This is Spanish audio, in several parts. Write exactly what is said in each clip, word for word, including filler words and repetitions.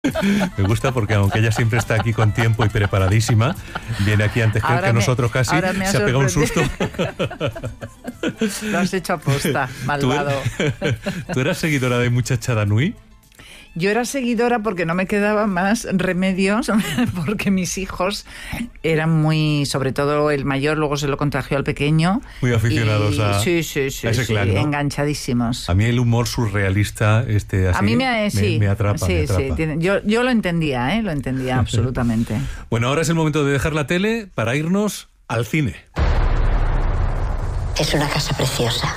Me gusta porque aunque ella siempre está aquí con tiempo y preparadísima, viene aquí antes que, que me, nosotros casi, se ha pegado un susto. Lo has hecho a posta, malvado. ¿Tú eras, ¿Tú eras seguidora de Muchachada Nui? Yo era seguidora porque no me quedaban más remedios, porque mis hijos eran muy, sobre todo el mayor, luego se lo contagió al pequeño. Muy aficionados y, a, sí, sí, sí, a ese sí, clan, ¿no? Enganchadísimos. A mí el humor surrealista, este, así, a mí me, sí, me, me atrapa. Sí, me atrapa. sí, tiene, yo, yo lo entendía, ¿eh? Lo entendía absolutamente. Bueno, ahora es el momento de dejar la tele para irnos al cine. Es una casa preciosa.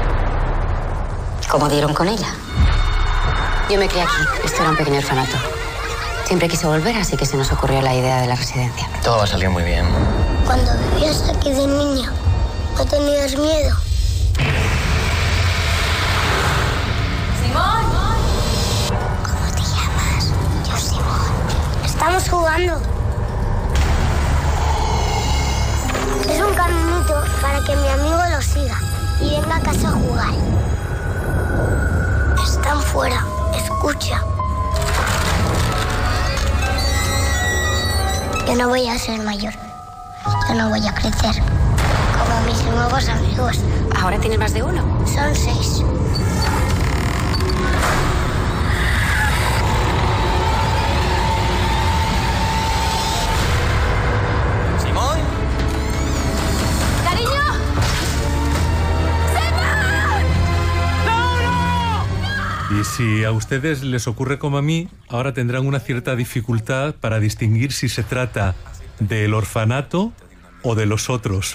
¿Cómo dieron con ella? Yo me crié aquí. Esto era un pequeño orfanato. Siempre quise volver, así que se nos ocurrió la idea de la residencia. Todo va a salir muy bien. Cuando vivías aquí de niña, ¿no tenías miedo? ¡Simón! ¿Cómo te llamas? Yo, Simón. Estamos jugando. Es un caminito para que mi amigo lo siga y venga a casa a jugar. Están fuera. Escucha. Yo no voy a ser mayor. Yo no voy a crecer. Como mis nuevos amigos. ¿Ahora tienes más de uno? Son seis. ¿Simón? ¡Cariño! Y si a ustedes les ocurre como a mí, ahora tendrán una cierta dificultad para distinguir si se trata del orfanato o de los otros.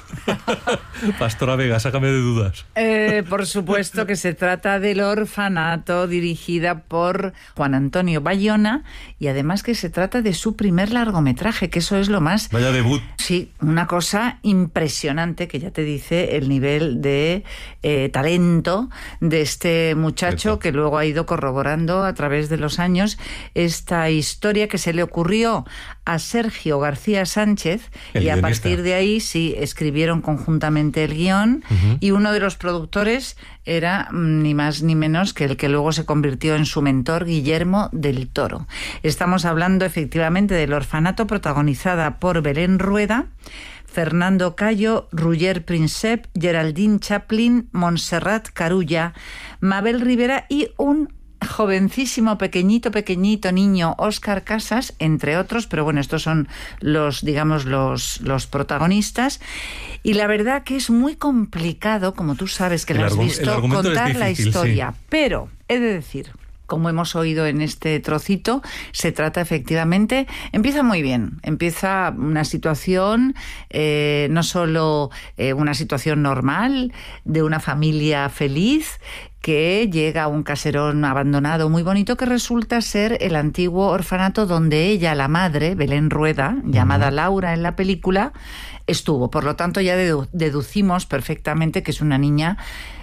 Pastora Vega, sácame de dudas. Eh, por supuesto que se trata del orfanato, dirigida por Juan Antonio Bayona, y además que se trata de su primer largometraje, que eso es lo más... Vaya debut. Sí, una cosa impresionante, que ya te dice el nivel de eh, talento de este muchacho, Cierto. que luego ha ido corroborando a través de los años esta historia que se le ocurrió a Sergio García Sánchez, El y a guionista. partir de ahí sí escribieron conjuntamente el guión, uh-huh. y uno de los productores era ni más ni menos que el que luego se convirtió en su mentor, Guillermo del Toro. Estamos hablando efectivamente del orfanato, protagonizada por Belén Rueda, Fernando Cayo, Roger Príncep, Geraldine Chaplin, Montserrat Carulla, Mabel Rivera y un jovencísimo, pequeñito, pequeñito niño, Óscar Casas, entre otros, pero bueno, estos son los, digamos, los, los protagonistas. Y la verdad que es muy complicado, como tú sabes que lo has visto, contar la historia. Sí. Pero, he de decir, como hemos oído en este trocito, se trata efectivamente, empieza muy bien, empieza una situación, eh, no solo eh, una situación normal, de una familia feliz, que llega a un caserón abandonado muy bonito que resulta ser el antiguo orfanato donde ella, la madre, Belén Rueda, llamada uh-huh. Laura en la película, estuvo. Por lo tanto, ya dedu- deducimos perfectamente que es una niña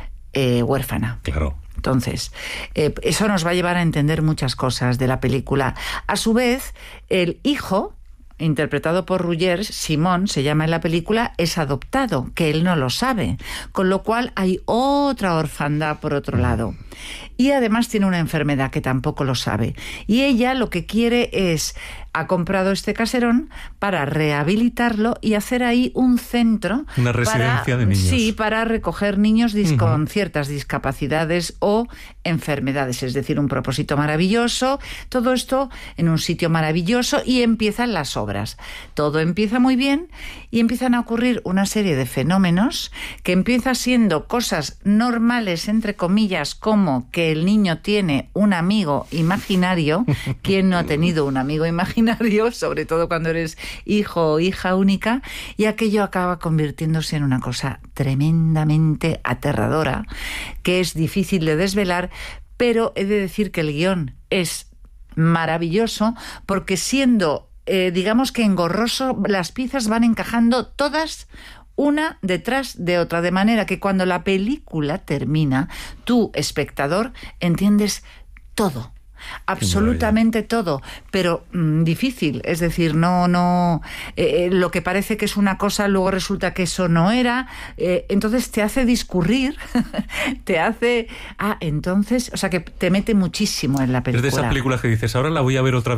eh, huérfana. Claro. Entonces, eh, eso nos va a llevar a entender muchas cosas de la película. A su vez, el hijo, interpretado por Roger, Simón, se llama en la película, es adoptado, que él no lo sabe, con lo cual hay otra orfandad por otro lado. Y además tiene una enfermedad que tampoco lo sabe. Y ella lo que quiere es, ha comprado este caserón para rehabilitarlo y hacer ahí un centro. Una residencia para, de niños. Sí, para recoger niños dis- uh-huh. con ciertas discapacidades o enfermedades. Es decir, un propósito maravilloso. Todo esto en un sitio maravilloso, y empiezan las obras. Todo empieza muy bien y empiezan a ocurrir una serie de fenómenos que empiezan siendo cosas normales, entre comillas, como que el niño tiene un amigo imaginario. ¿Quién no ha tenido un amigo imaginario? Sobre todo cuando eres hijo o hija única. Y aquello acaba convirtiéndose en una cosa tremendamente aterradora, que es difícil de desvelar, pero he de decir que el guión es maravilloso, porque siendo, eh, digamos que engorroso, las piezas van encajando todas una detrás de otra, de manera que cuando la película termina, tú, espectador, entiendes todo. absolutamente todo, pero mmm, difícil, es decir, no, no, eh, lo que parece que es una cosa luego resulta que eso no era, eh, entonces te hace discurrir, te hace, ah, entonces, o sea que te mete muchísimo en la película. Es de esas películas que dices, ahora la voy a ver otra vez